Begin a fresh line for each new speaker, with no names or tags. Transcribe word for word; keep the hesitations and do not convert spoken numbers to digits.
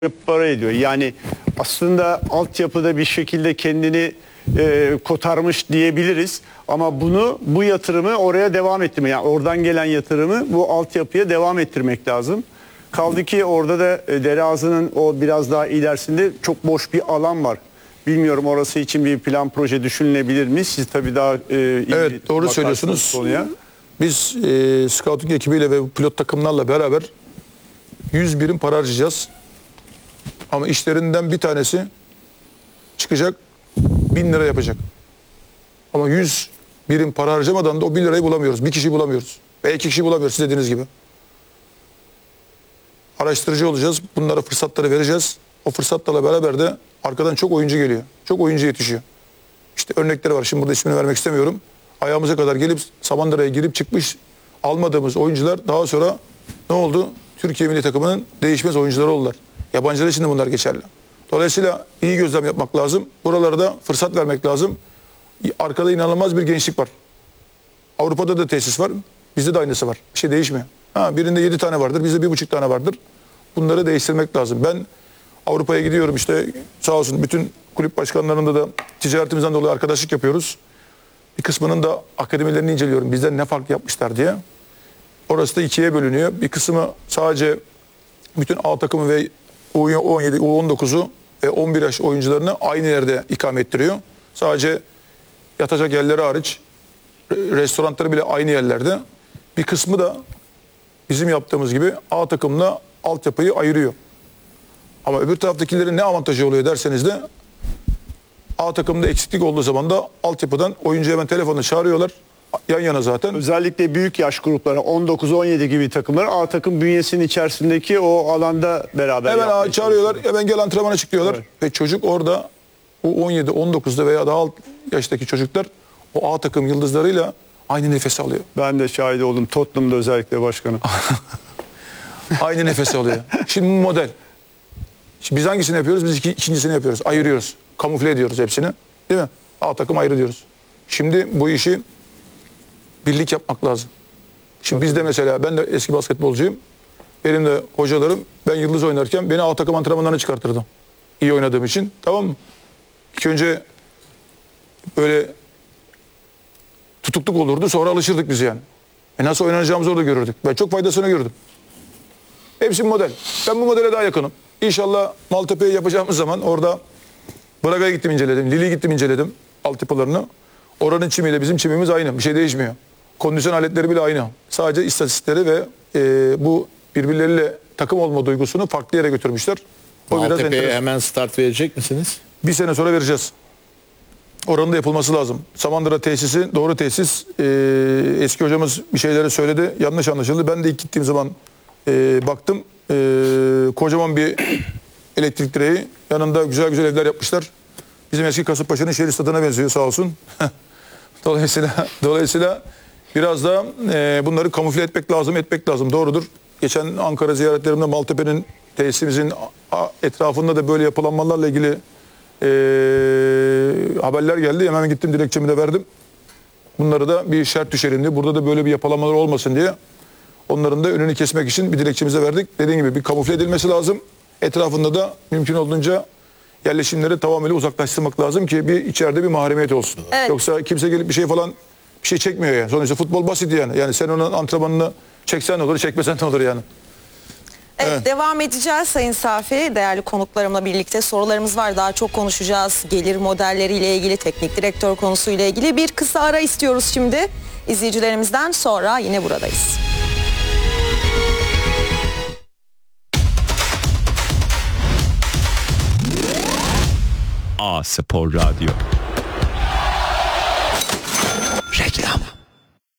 para ediyor. Yani aslında altyapıda bir şekilde kendini e, kotarmış diyebiliriz. Ama bunu, bu yatırımı oraya devam ettirmek, yani oradan gelen yatırımı bu altyapıya devam ettirmek lazım. Kaldı ki orada da e, Dereazı'nın o biraz daha ilerisinde çok boş bir alan var. Bilmiyorum, orası için bir plan proje düşünülebilir mi? Siz tabii daha e,
evet, doğru söylüyorsunuz. Konuya. Biz e, scouting ekibiyle ve pilot takımlarla beraber yüz birim para harcayacağız. Ama işlerinden bir tanesi çıkacak, bin lira yapacak. Ama yüz birim para harcamadan da o bin lirayı bulamıyoruz. Bir kişi bulamıyoruz. Ve iki kişi bulamıyoruz siz dediğiniz gibi. Araştırıcı olacağız. Bunlara fırsatları vereceğiz. O fırsatlarla beraber de arkadan çok oyuncu geliyor. Çok oyuncu yetişiyor. İşte örnekleri var. Şimdi burada ismini vermek istemiyorum. Ayağımıza kadar gelip Samandıra'ya girip çıkmış almadığımız oyuncular daha sonra ne oldu? Türkiye milli takımının değişmez oyuncuları oldular. Yabancılar için de bunlar geçerli. Dolayısıyla iyi gözlem yapmak lazım. Buralarda fırsat vermek lazım. Arkada inanılmaz bir gençlik var. Avrupa'da da tesis var. Bizde de aynısı var. Bir şey değişmiyor. Ha, birinde yedi tane vardır. Bizde bir buçuk tane vardır. Bunları değiştirmek lazım. Ben Avrupa'ya gidiyorum işte, sağ olsun bütün kulüp başkanlarında da ticaretimizden dolayı arkadaşlık yapıyoruz. Bir kısmının da akademilerini inceliyorum. Bizden ne fark yapmışlar diye. Orası da ikiye bölünüyor. Bir kısmı sadece bütün A takımı ve U on yedi, U on dokuzu ve on bir yaş oyuncularını aynı yerde ikame ettiriyor. Sadece yatacak yerleri hariç restoranları bile aynı yerlerde. Bir kısmı da bizim yaptığımız gibi A takımla altyapıyı ayırıyor. Ama öbür taraftakilerin ne avantajı oluyor derseniz de A takımda eksiklik olduğu zaman da altyapıdan oyuncu hemen telefonla çağırıyorlar. Yan yana zaten.
Özellikle büyük yaş grupları on dokuz on yedi gibi takımlar A takım bünyesinin içerisindeki o alanda beraber
hemen çağırıyorlar. Hemen gel antrenmana çık diyorlar. Evet. Ve çocuk orada o on yedi on dokuzda veya daha alt yaştaki çocuklar o A takım yıldızlarıyla aynı nefes alıyor.
Ben de şahit oldum. Tottenham'da özellikle başkanım.
Aynı nefes alıyor. Şimdi bu model. Şimdi biz hangisini yapıyoruz? Biz iki, ikincisini yapıyoruz. Ayırıyoruz. Kamufle ediyoruz hepsini. Değil mi? A takım ayrı diyoruz. Şimdi bu işi birlik yapmak lazım. Şimdi bizde mesela, ben de eski basketbolcuyum. Benim de hocalarım, ben yıldız oynarken beni A takım antrenmanlarına çıkartırdı. İyi oynadığım için. Tamam mı? İlk önce böyle tutukluk olurdu, sonra alışırdık biz yani. E nasıl oynanacağımızı orada görürdük. Ben çok faydasını gördüm. Hepsi model. Ben bu modele daha yakınım. İnşallah Maltepe'yi yapacağımız zaman orada Braga'ya gittim inceledim. Lille'ye gittim inceledim altyapılarını. Oranın çimiyle bizim çimimiz aynı. Bir şey değişmiyor. Kondisyon aletleri bile aynı. Sadece istatistikleri ve e, bu birbirleriyle takım olma duygusunu farklı yere götürmüşler.
O Maltepe'ye hemen start verecek misiniz?
Bir sene sonra vereceğiz. Oranın da yapılması lazım. Samandıra tesisi doğru tesis. E, eski hocamız bir şeyleri söyledi. Yanlış anlaşıldı. Ben de ilk gittiğim zaman e, baktım. E, kocaman bir elektrik direği. Yanında güzel güzel evler yapmışlar. Bizim eski Kasımpaşa'nın şehir stadına benziyor sağ olsun. Dolayısıyla dolayısıyla biraz da e, bunları kamufle etmek lazım, etmek lazım. Doğrudur. Geçen Ankara ziyaretlerimde Maltepe'nin tesisimizin etrafında da böyle yapılanmalarla ilgili e, haberler geldi. Hemen gittim, dilekçemi de verdim. Bunları da bir şart düşelim diye. Burada da böyle bir yapılanmalar olmasın diye. Onların da önünü kesmek için bir dilekçemize verdik. Dediğim gibi bir kamufle edilmesi lazım. Etrafında da mümkün olduğunca yerleşimleri tamamıyla uzaklaştırmak lazım ki bir içeride bir mahremiyet olsun. Evet. Yoksa kimse gelip bir şey falan bir şey çekmiyor yani. Sonuçta futbol basit yani. Yani sen onun antrenmanını çeksen ne olur, çekmesen ne olur yani.
Evet,
Evet,
devam edeceğiz Sayın Safi. Değerli konuklarımla birlikte sorularımız var. Daha çok konuşacağız. Gelir modelleriyle ilgili, teknik direktör konusuyla ilgili bir kısa ara istiyoruz şimdi. İzleyicilerimizden sonra yine buradayız.
A Spor Radyo.